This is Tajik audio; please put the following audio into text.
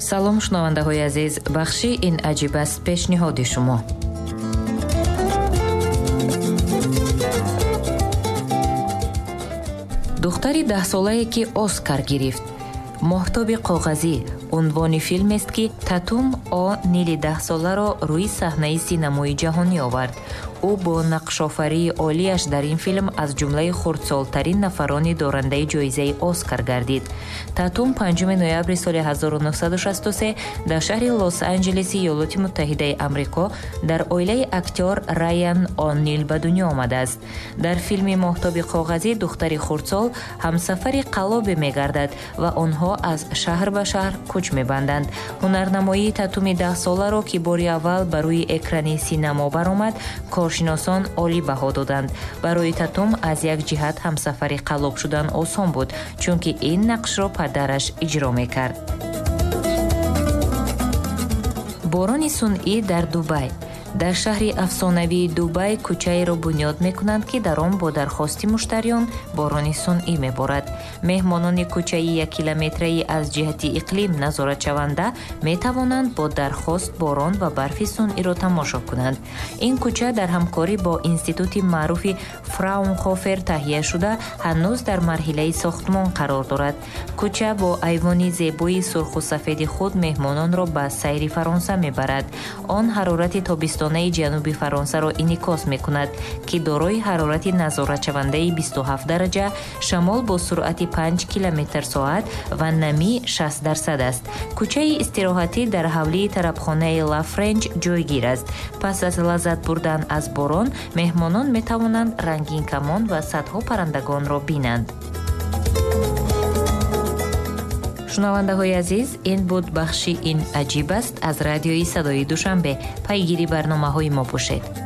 салом шунавандаҳои азиз, бахши ин аҷиб аст пешниҳоди шумо. духтари 10-солае ки оскар гирифт. моҳтоби коғазӣ унвони филмест ки Татум О Нили 10-соларо рӯи саҳнаи синамои ҷаҳонӣ овард. ӯ бо нақшофарии олияш дар ин филм аз ҷумлаи хурдсолтарин нафарони дорандаи ҷоизаи Оскар гардид. Татум 5 ноябри соли 1963 дар шаҳри Лос-Анҷелеси Иёлоти Муттаҳидаи Амрико дар оилаи актёр Райан О'Нил ба дунё омадааст. Дар филми Моҳтоби коғазӣ духтари хурдсол ҳамсафари қаллобе мегардад ва онҳо аз шаҳр ба шаҳр кӯч мебанданд. ҳунарнамоии Татуми 10-соларо ки бори аввал ба рӯи экрани синамо баромад, коршиносон олӣ баҳо доданд. барои Татум аз як ҷиҳат ҳамсафари қаллоб шудан осон буд, чунки ин нақшро падараш иҷро мекард. борони сунъӣ дар Дубай. дар шаҳри афсонавии Дубай кӯчаеро бунёд мекунанд ки дар он бо дархости муштариён борони сунъӣ меборад. меҳмонони кӯчаи 1 километраи аз ҷиҳати иқлим назоратшаванда метавонанд бо дархост борон ва барфи сунъиро тамошо кунанд. ин кӯча дар ҳамкорӣ бо институти маъруфи Фраунхофер таҳия шуда ҳанӯз дар марҳилаи сохтмон қарор дорад. кӯча бо айвони зебои сурху сафеди худ меҳмононро ба сайри Фаронса мебарад. он ҳарорати тобистон ҷануби Фаронсаро инъикос мекунад ки дорои ҳарорати назоратшавандаи 27 дараҷа, шамол бо суръати 5 км/соат ва намӣ 60% аст. кӯчаи истироҳатӣ дар ҳавлии тарабхонаи Ла Френч ҷойгир аст. пас аз лаззат бурдан аз борон, меҳмонон метавонанд рангин камон ва садҳо паррандагонро бинанд. шунавандаҳои азиз, ин буд бахши ин аҷиб аст аз радиои Садои Душанбе. пайгири барномаҳои мо бошед.